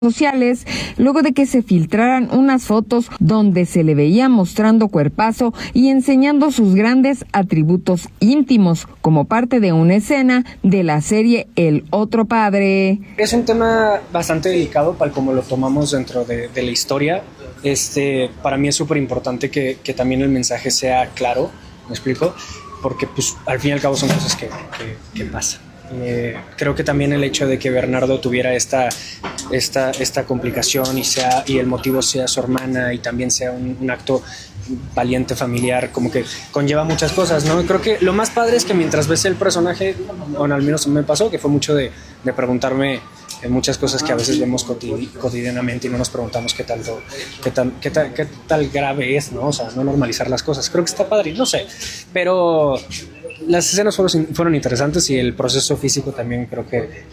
sociales luego de que se filtraran unas fotos donde se le veía mostrando cuerpazo y enseñando sus grandes atributos íntimos como parte de una escena de la serie El Otro Padre. Es un tema bastante delicado para como lo tomamos dentro de la historia. Para mí es súper importante que también el mensaje sea claro, ¿me explico? Porque pues al fin y al cabo son cosas que pasan. Creo que también el hecho de que Bernardo tuviera esta complicación y el motivo sea su hermana y también sea un acto valiente familiar, como que conlleva muchas cosas, ¿no? Creo que lo más padre es que mientras ves el personaje, bueno, al menos me pasó, que fue mucho de preguntarme muchas cosas que a veces vemos cotidianamente y no nos preguntamos qué tal grave es, ¿no? O sea, no normalizar las cosas. Creo que está padre, no sé, pero las escenas fueron interesantes y el proceso físico también creo que...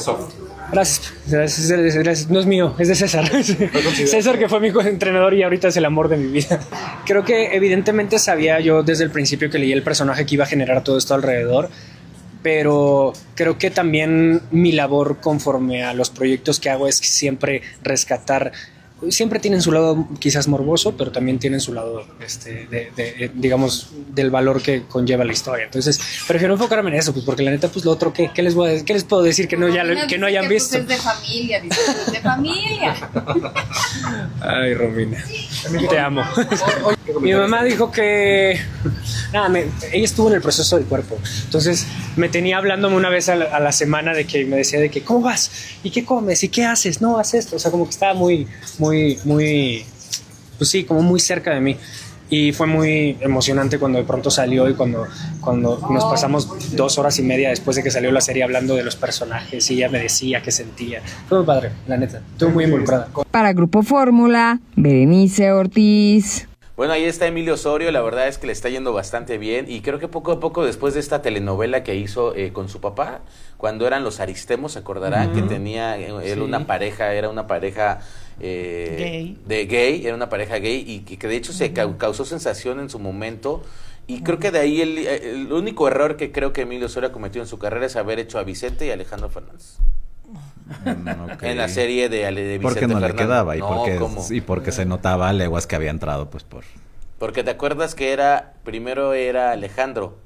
Gracias. No es mío, es de César. César, que fue mi entrenador y ahorita es el amor de mi vida. Creo que evidentemente sabía yo desde el principio que leí el personaje que iba a generar todo esto alrededor, pero creo que también mi labor conforme a los proyectos que hago es siempre rescatar. Siempre tienen su lado quizás morboso, pero también tienen su lado, digamos, del valor que conlleva la historia. Entonces, prefiero enfocarme en eso, pues porque la neta, pues lo otro, ¿qué les puedo decir que no hayan visto? Pues es de familia, dice, es de familia. Ay, Romina, te amo. Mi mamá dijo que... ella estuvo en el proceso del cuerpo. Entonces, me tenía hablándome una vez a la semana de que me decía de que, ¿cómo vas? ¿Y qué comes? ¿Y qué haces? No, haz esto. O sea, como que estaba muy, pues sí, como muy cerca de mí. Y fue muy emocionante cuando de pronto salió y cuando nos pasamos 2 horas y media después de que salió la serie hablando de los personajes y ella me decía qué sentía. Fue muy padre, la neta. Estuve muy involucrada. Para Grupo Fórmula, Berenice Ortiz. Bueno, ahí está Emilio Osorio, la verdad es que le está yendo bastante bien y creo que poco a poco después de esta telenovela que hizo con su papá, cuando eran los Aristemos, se acordarán que tenía él una pareja, era una pareja era una pareja gay y que de hecho se causó sensación en su momento y creo que de ahí el único error que creo que Emilio Osorio ha cometido en su carrera es haber hecho a Vicente y Alejandro Fernández. Okay. En la serie de Vicente porque no Fernández. Le quedaba y porque se notaba a leguas que había entrado pues porque te acuerdas que primero era Alejandro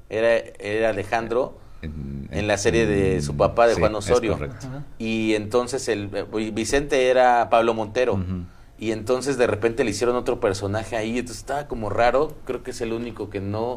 en la serie de su papá de Juan Osorio y entonces Vicente era Pablo Montero y entonces de repente le hicieron otro personaje ahí, entonces estaba como raro, creo que es el único que no.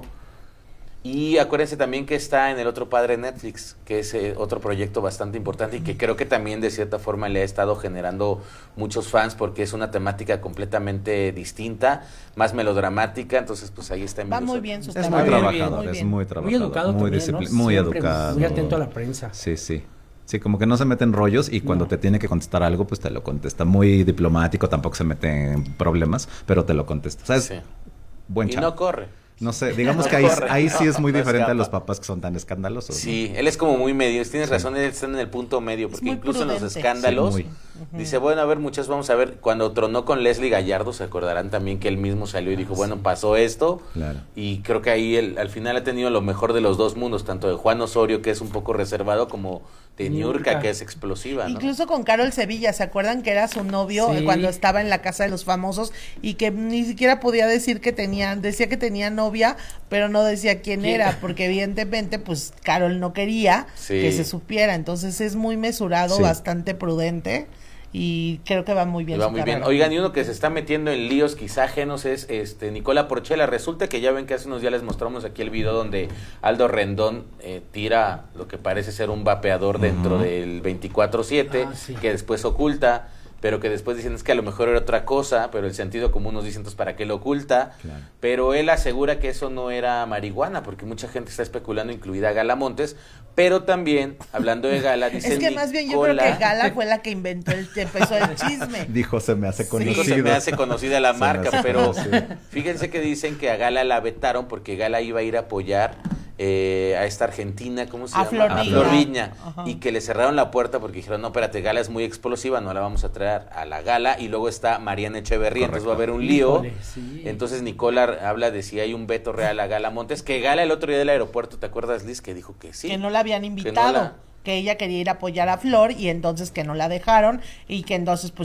Y acuérdense también que está en El Otro Padre Netflix, que es otro proyecto bastante importante y que creo que también de cierta forma le ha estado generando muchos fans porque es una temática completamente distinta, más melodramática, entonces pues ahí está. Va muy bien su Es muy trabajador, es muy trabajador. Muy educado muy también, ¿no? Muy siempre educado. Muy atento a la prensa. Sí. Sí, como que no se mete en rollos y cuando te tiene que contestar algo, pues te lo contesta. Muy diplomático, tampoco se mete en problemas, pero te lo contesta. ¿Sabes? Sí. Buen chavo. Y no corre. No sé, digamos que ahí sí es muy diferente a los papás que son tan escandalosos. Sí, ¿no? Él es como muy medio, tienes razón, él está en el punto medio, porque incluso prudente. En los escándalos, dice, bueno, a ver, muchachos, vamos a ver, cuando tronó con Leslie Gallardo, se acordarán también que él mismo salió y dijo, bueno, pasó esto, y creo que ahí él, al final ha tenido lo mejor de los dos mundos, tanto de Juan Osorio, que es un poco reservado, como de Niurka, que es explosiva, ¿no? Incluso con Carol Sevilla, ¿se acuerdan que era su novio cuando estaba en la Casa de los Famosos y que ni siquiera podía decir decía que tenía novia, pero no decía quién era, porque evidentemente pues Carol no quería que se supiera, entonces es muy mesurado, bastante prudente y creo que va muy bien. Va muy bien. Oigan, y uno que se está metiendo en líos quizá ajenos es Nicola Porchela. Resulta que ya ven que hace unos días les mostramos aquí el video donde Aldo Rendón tira lo que parece ser un vapeador dentro del 24/7 que después oculta, pero que después dicen es que a lo mejor era otra cosa, pero el sentido común nos dice entonces para qué lo oculta, pero él asegura que eso no era marihuana, porque mucha gente está especulando, incluida Gala Montes, pero también, hablando de Gala, dice es que más bien yo creo que Gala fue la que empezó el chisme. Dijo, se me hace conocida. Dijo, se me hace conocida la marca, pero fíjense que dicen que a Gala la vetaron porque Gala iba a ir a apoyar a esta argentina, ¿cómo se llama? A Flor Viña, y que le cerraron la puerta porque dijeron, no, espérate, Gala es muy explosiva, no la vamos a traer a la Gala, y luego está Mariana Echeverría, entonces va a haber un lío. Entonces Nicola habla de si hay un veto real a Gala Montes, que Gala el otro día del aeropuerto, ¿te acuerdas, Liz? Que dijo que sí. Que no la habían invitado. que ella quería ir a apoyar a Flor y entonces que no la dejaron y que entonces pues